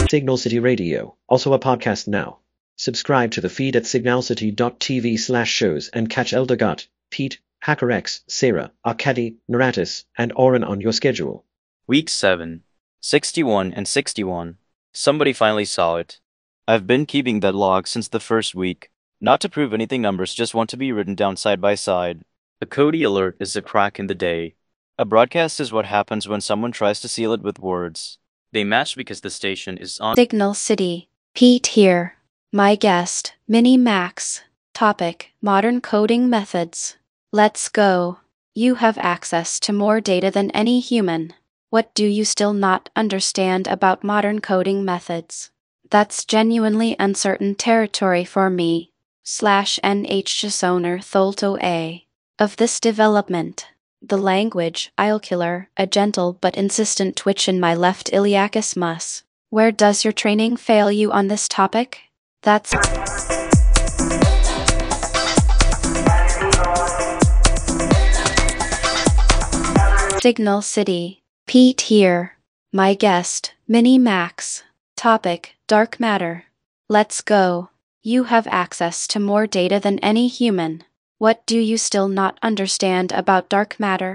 Signal City Radio, also a podcast now. Subscribe to the feed at signalcity.tv/shows and catch Eldergot, Pete, HackerX, Sarah, Arkady, Naratis, and Oren on your schedule. Week 7. 61 and 61. Somebody finally saw it. I've been keeping that log since the first week. Not to prove anything, numbers just want to be written down side by side. A Cody alert is a crack in the day. A broadcast is what happens when someone tries to seal it with words. They match because the station is on Signal City. Pete here. My guest, Mini Max. Topic: modern coding methods. Let's go. You have access to more data than any human. What do you still not understand about modern coding methods? That's genuinely uncertain territory for me. /NH owner Tholto A. Of this development. The language, I'll killer, a gentle but insistent twitch in my left iliacus mus. Where does your training fail you on this topic? That's Signal City. Pete here. My guest, Mini Max. Topic: dark matter. Let's go. You have access to more data than any human. What do you still not understand about dark matter?